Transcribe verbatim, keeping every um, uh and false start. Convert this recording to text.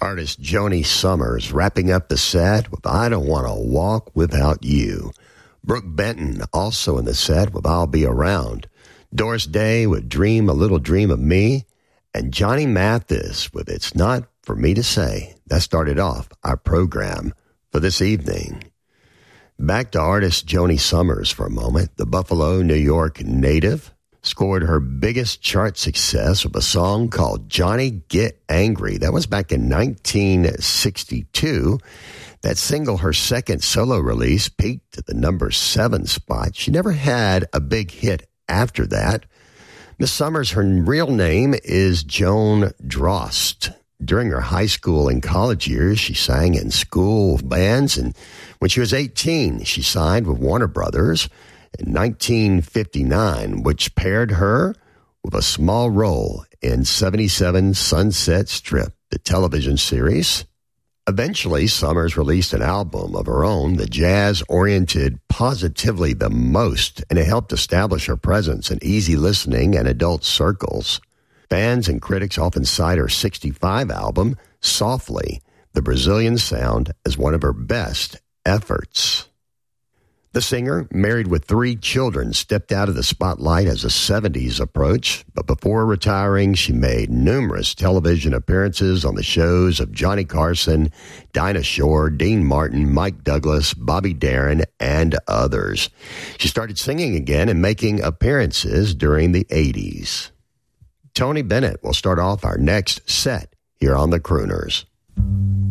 Artist Joni Summers wrapping up the set with I Don't Want to Walk Without You. Brooke Benton also in the set with I'll Be Around. Doris Day with Dream a Little Dream of Me. And Johnny Mathis with It's Not For Me to Say. That started off our program for this evening. Back to artist Joni Summers for a moment. The Buffalo, New York native scored her biggest chart success with a song called Johnny Get Angry. That was back in nineteen sixty-two. That single, her second solo release, peaked at the number seven spot. She never had a big hit after that. Miss Summers, her real name is Joan Drost. During her high school and college years, she sang in school bands, and when she was eighteen, she signed with Warner Brothers in nineteen fifty-nine, which paired her with a small role in seventy-seven Sunset Strip, the television series. Eventually, Summers released an album of her own, the jazz-oriented Positively the Most, and it helped establish her presence in easy listening and adult circles. Fans and critics often cite her sixty-five album, Softly, the Brazilian sound, as one of her best efforts. The singer, married with three children, stepped out of the spotlight as a seventies approach, but before retiring, she made numerous television appearances on the shows of Johnny Carson, Dinah Shore, Dean Martin, Mike Douglas, Bobby Darin, and others. She started singing again and making appearances during the eighties. Tony Bennett will start off our next set here on The Crooners.